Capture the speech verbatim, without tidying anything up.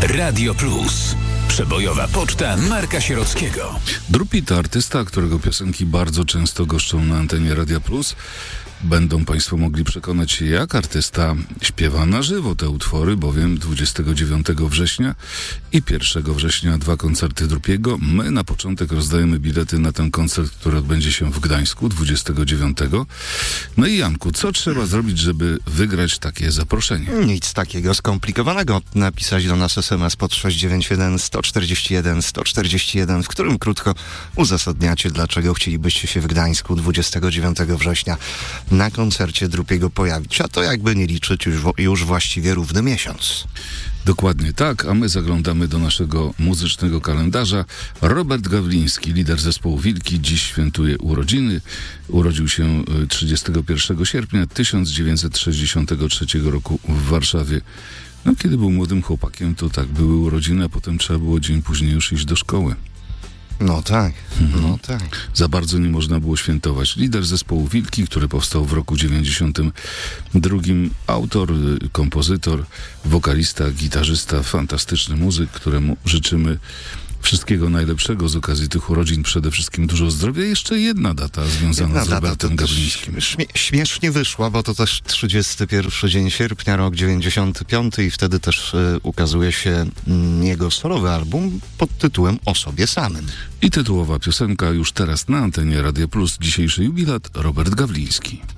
Radio Plus. Przebojowa poczta Marka Sierockiego. Drupi to artysta, którego piosenki bardzo często goszczą na antenie Radia Plus. Będą Państwo mogli przekonać się, jak artysta śpiewa na żywo te utwory, bowiem dwudziestego dziewiątego września i pierwszego września dwa koncerty Drupiego. My na początek rozdajemy bilety na ten koncert, który odbędzie się w Gdańsku dwudziestego dziewiątego. No i Janku, co trzeba zrobić, żeby wygrać takie zaproszenie? Nic takiego skomplikowanego. Napisać do nas es em es pod sześć dziewięć jeden, jeden cztery jeden, jeden cztery jeden, w którym krótko uzasadniacie, dlaczego chcielibyście się w Gdańsku dwudziestego dziewiątego września na koncercie Drupiego pojawić, a to jakby nie liczyć już, już właściwie równy miesiąc. Dokładnie tak, a my zaglądamy do naszego muzycznego kalendarza. Robert Gawliński, lider zespołu Wilki, dziś świętuje urodziny. Urodził się trzydziestego pierwszego sierpnia tysiąc dziewięćset sześćdziesiątego trzeciego roku w Warszawie. No, kiedy był młodym chłopakiem, to tak, były urodziny, a potem trzeba było dzień później już iść do szkoły. No tak, Mhm. no tak. Za bardzo nie można było świętować. Lider zespołu Wilki, który powstał w roku dziewięćdziesiątym drugim. Autor, kompozytor, wokalista, gitarzysta, fantastyczny muzyk, któremu życzymy wszystkiego najlepszego z okazji tych urodzin. Przede wszystkim dużo zdrowia. Jeszcze jedna data związana Jedna z data Robertem to też Gawlińskim. Śmie- śmiesznie wyszła, bo to też trzydziesty pierwszy dzień sierpnia, rok dziewięćdziesiąty piąty i wtedy też y, ukazuje się y, jego solowy album pod tytułem O sobie samym. I tytułowa piosenka już teraz na antenie Radia Plus. Dzisiejszy jubilat Robert Gawliński.